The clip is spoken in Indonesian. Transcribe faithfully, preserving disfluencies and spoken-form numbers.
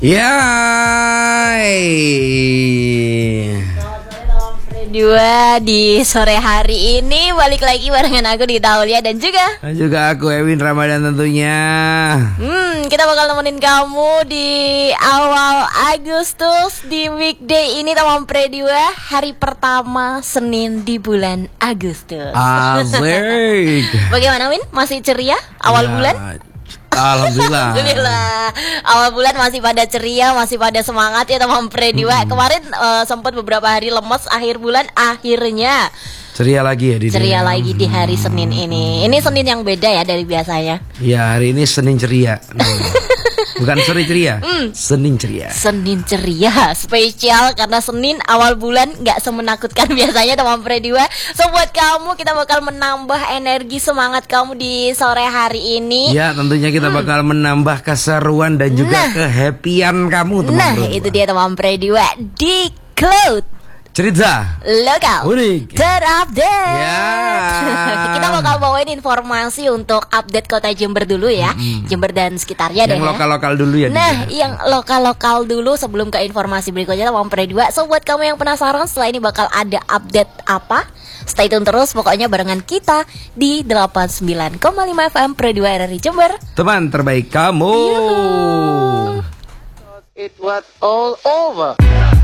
Yay. Dua di sore hari ini balik lagi barengan aku di Taulia dan juga Dan juga aku Ewin Ramadan tentunya. Hmm, kita bakal nemenin kamu di awal Agustus di weekday ini teman Predua, hari pertama Senin di bulan Agustus. Asik. Bagaimana Win? Masih ceria awal Ya, bulan? Alhamdulillah. Alhamdulillah. Awal bulan masih pada ceria, masih pada semangat ya teman Predua. Hmm. Kemarin uh, sempat beberapa hari lemes, akhir bulan akhirnya Ceria lagi ya di ceria dunia. lagi di hari Senin ini. Ini Senin yang beda ya dari biasanya. Ya, hari ini Senin ceria. Bukan sore ceria, Senin ceria. Senin ceria, spesial karena Senin awal bulan nggak semenakutkan biasanya teman Predua. So buat kamu kita bakal menambah energi semangat kamu di sore hari ini. Ya, tentunya kita bakal menambah keseruan dan juga Nah. kehappian kamu teman. Nah itu dia teman Predua di Cloud Cerita lokal unik terupdate. Ya. Kita bakal bawain informasi untuk update kota Jember dulu ya, Jember dan sekitarnya deh yang ya. lokal-lokal dulu ya. Nah, Dika? yang lokal-lokal dulu sebelum ke informasi berikutnya teman Predua. So buat kamu yang penasaran setelah ini bakal ada update apa? Stay tune terus pokoknya barengan kita di delapan puluh sembilan koma lima F M Predua R R I Jember. Teman terbaik kamu. Yuhu. It was all over.